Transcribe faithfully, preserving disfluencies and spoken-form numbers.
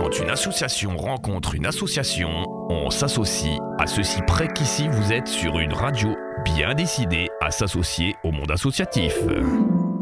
Quand une association rencontre une association, on s'associe à ceci près qu'ici vous êtes sur une radio bien décidée à s'associer au monde associatif.